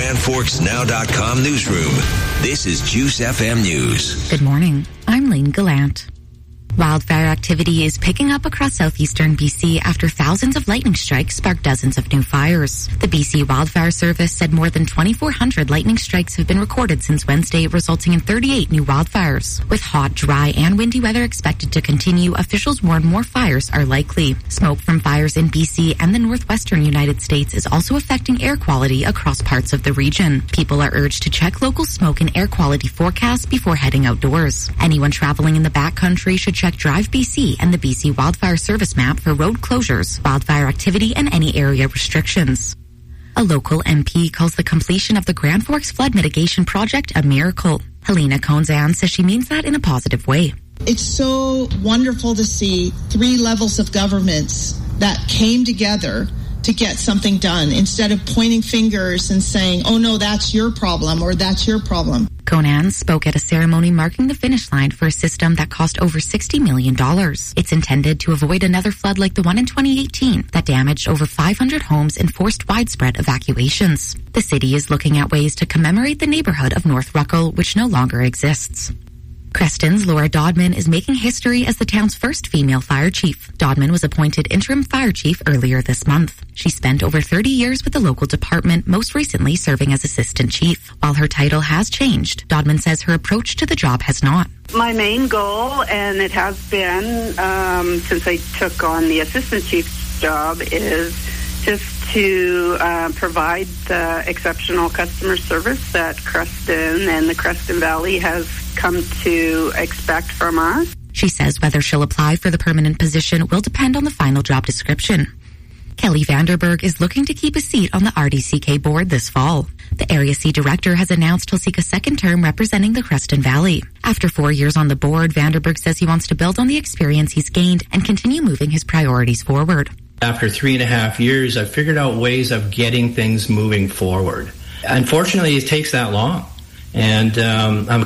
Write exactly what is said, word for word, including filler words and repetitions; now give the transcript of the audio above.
Grand Forks Now dot com newsroom. This is Juice F M News. Good morning. I'm Lane Gallant. Wildfire activity is picking up across southeastern B C after thousands of lightning strikes sparked dozens of new fires. The B C Wildfire Service said more than twenty-four hundred lightning strikes have been recorded since Wednesday, resulting in thirty-eight new wildfires. With hot, dry, and windy weather expected to continue, officials warn more fires are likely. Smoke from fires in B C and the northwestern United States is also affecting air quality across parts of the region. People are urged to check local smoke and air quality forecasts before heading outdoors. Anyone traveling in the backcountry should check Drive B C and the B C Wildfire Service map for road closures, wildfire activity, and any area restrictions. A local M P calls the completion of the Grand Forks flood mitigation project a miracle. Helena Konzan says she means that in a positive way. It's so wonderful to see three levels of governments that came together to get something done instead of pointing fingers and saying, oh no, that's your problem or that's your problem. Conan spoke at a ceremony marking the finish line for a system that cost over sixty million dollars. It's intended to avoid another flood like the one in twenty eighteen that damaged over five hundred homes and forced widespread evacuations. The city is looking at ways to commemorate the neighborhood of North Ruckle, which no longer exists. Creston's Laura Dodman is making history as the town's first female fire chief. Dodman was appointed interim fire chief earlier this month. She spent over thirty years with the local department, most recently serving as assistant chief. While her title has changed, Dodman says her approach to the job has not. My main goal, and it has been um, since I took on the assistant chief's job, is just to uh, provide the exceptional customer service that Creston and the Creston Valley has come to expect from us. She says whether she'll apply for the permanent position will depend on the final job description. Kelly Vanderberg is looking to keep a seat on the R D C K board this fall. The Area C director has announced he'll seek a second term representing the Creston Valley. After four years on the board, Vanderberg says he wants to build on the experience he's gained and continue moving his priorities forward. After three and a half years, I've figured out ways of getting things moving forward. Unfortunately, it takes that long. And um, I'm